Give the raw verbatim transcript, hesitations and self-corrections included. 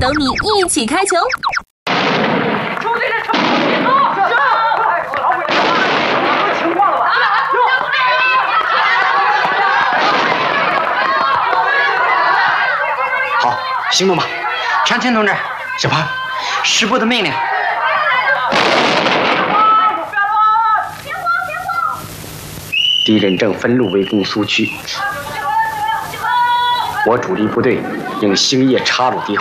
等你一起开球。 出队的成功节奏，是。老鬼子，有情况了吧？ 好，行动吧，长青同志，小胖，师部的命令。 敌人正分路围攻苏区，我主力部队应星夜插入敌后，